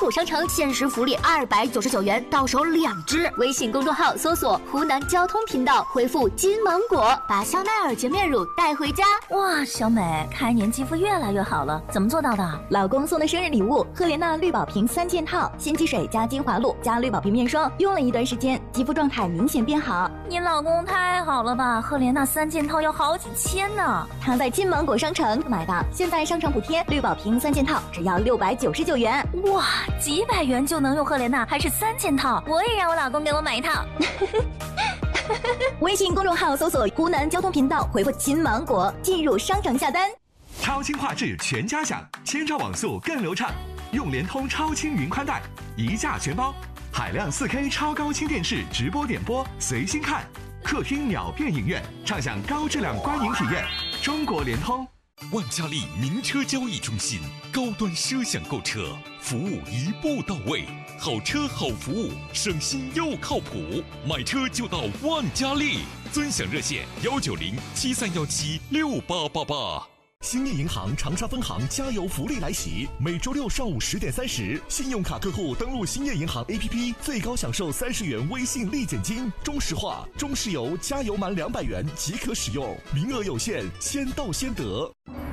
主商城限时福利299元，到手2支。微信公众号搜索湖南交通频道，回复金芒果，把香奈儿洁面乳带回家。 哇，小美，开年肌肤越来越好了，怎么做到的？ 老公送的生日礼物，赫莲娜绿宝瓶3件套，鲜肌水加精华露加绿宝瓶面霜，用了一段时间，肌肤状态明显变好。 你老公太好了吧，赫莲娜3件套要好几千呢。 他在金芒果商城买的，现在商城补贴，绿宝瓶3件套只要699元。 哇，几百元就能用赫莲娜，还是3件套，我也让我老公给我买一套。 微信公众号搜索湖南交通频道，回复金芒果进入商城下单。 超轻画质全家享，千兆网速更流畅，用联通超轻云宽带，一价全包，海量4K 超高清电视直播点播随心看，客厅秒变影院，畅享高质量观影体验。中国联通。 万家丽名车交易中心，高端奢享购车，服务一步到位，好车好服务，省心又靠谱，买车就到万家丽，尊享热线19073176888。 兴业银行长沙分行加油福利来袭，每周六上午10点30，信用卡客户登录兴业银行 APP， 最高享受30元微信立减金。中石化、中石油加油满200元即可使用，名额有限，先到先得。